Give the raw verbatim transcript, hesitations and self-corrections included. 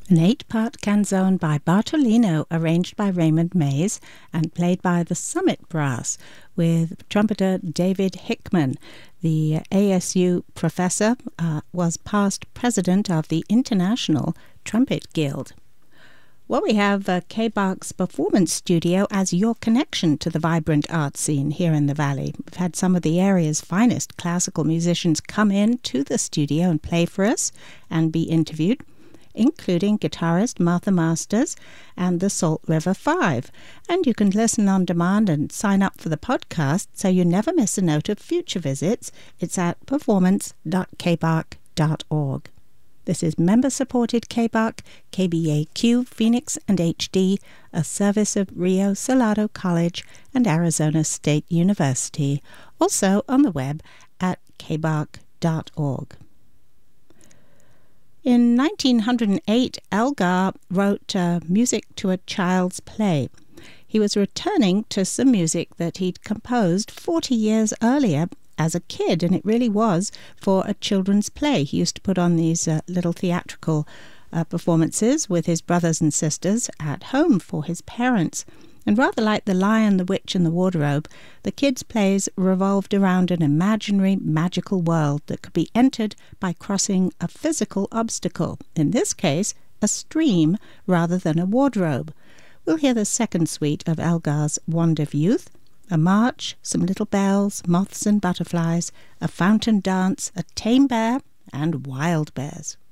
An eight-part canzone by Bartolino, arranged by Raymond Mays and played by the Summit Brass with trumpeter David Hickman. The A S U professor uh, was past president of the International Trumpet Guild. Well, we have uh, K B A R's Performance Studio as your connection to the vibrant art scene here in the Valley. We've had some of the area's finest classical musicians come in to the studio and play for us and be interviewed, including guitarist Martha Masters and the Salt River Five. And you can listen on demand and sign up for the podcast so you never miss a note of future visits. It's at performance dot k b a r c dot org. This is member-supported K B A R C, K B A Q, Phoenix and H D, a service of Rio Salado College and Arizona State University, also on the web at k b a r c dot org. In nineteen oh eight, Elgar wrote uh, music to a child's play. He was returning to some music that he'd composed forty years earlier as a kid, and it really was for a children's play. He used to put on these uh, little theatrical uh, performances with his brothers and sisters at home for his parents. And rather like The Lion, the Witch and the Wardrobe, the kids' plays revolved around an imaginary magical world that could be entered by crossing a physical obstacle, in this case a stream rather than a wardrobe. We'll hear the second suite of Elgar's Wand of Youth, a march, some little bells, moths and butterflies, a fountain dance, a tame bear, and wild bears.